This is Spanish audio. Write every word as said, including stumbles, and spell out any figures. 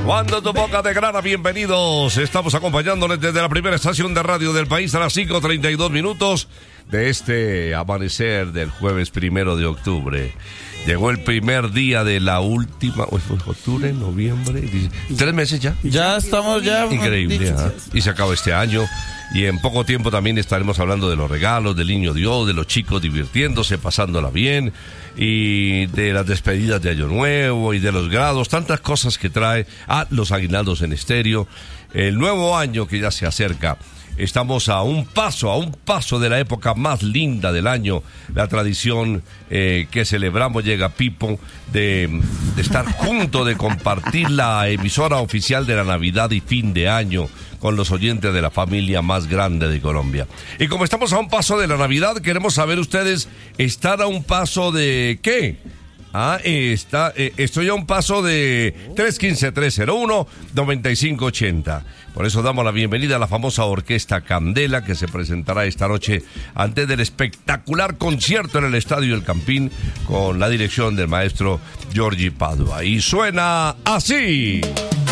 Cuando tu boca de grana, bienvenidos. Estamos acompañándoles desde la primera estación de radio del país a las cinco treinta y dos minutos de este amanecer del jueves primero de octubre. Llegó el primer día de la última, octubre, noviembre, tres meses ya. Ya estamos ya. Increíble, ¿eh? Y se acaba este año. Y en poco tiempo también estaremos hablando de los regalos, del niño Dios, de los chicos divirtiéndose, pasándola bien, y de las despedidas de Año Nuevo, y de los grados, tantas cosas que trae a los aguinaldos en estéreo. El nuevo año que ya se acerca. Estamos a un paso, a un paso de la época más linda del año. La tradición eh, que celebramos, llega Pipo, de, de estar juntos, de compartir la emisora oficial de la Navidad y fin de año con los oyentes de la familia más grande de Colombia. Y como estamos a un paso de la Navidad, queremos saber ustedes, ¿están a un paso de qué? Ah, está, eh, estoy a un paso de tres uno cinco, tres cero uno, nueve cinco ocho cero. Por eso damos la bienvenida a la famosa Orquesta Candela, que se presentará esta noche antes del espectacular concierto en el Estadio El Campín, con la dirección del maestro Giorgi Padua. Y suena así.